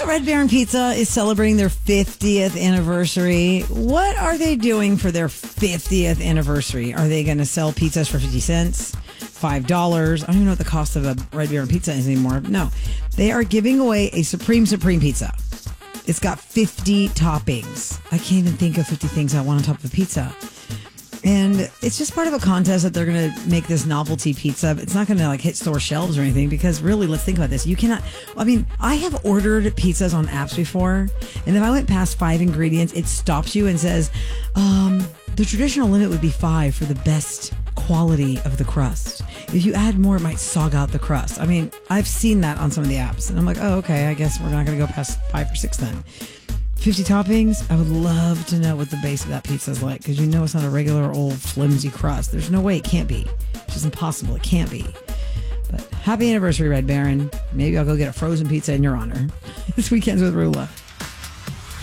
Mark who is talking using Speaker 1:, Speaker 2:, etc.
Speaker 1: Red Baron Pizza is celebrating their 50th anniversary. What are they doing for their 50th anniversary? Are they going to sell pizzas for 50 cents? $5? I don't even know what the cost of a Red Baron Pizza is anymore. No, they are giving away a Supreme Pizza. It's got 50 toppings. I can't even think of 50 things I want on top of a pizza. And it's just part of a contest that they're going to make this novelty pizza. It's not going to hit store shelves or anything because really, let's think about this. You cannot, I have ordered pizzas on apps before. And if I went past 5 ingredients, it stops you and says, the traditional limit would be 5 for the best quality of the crust. If you add more, it might sog out the crust. I've seen that on some of the apps. And I'm like, oh, okay, I guess we're not going to go past 5 or 6 then. 50 toppings. I would love to know what the base of that pizza is like because it's not a regular old flimsy crust. There's no way it can't be. It's just impossible. It can't be. But happy anniversary, Red Baron. Maybe I'll go get a frozen pizza in your honor. This Weekends with Rula.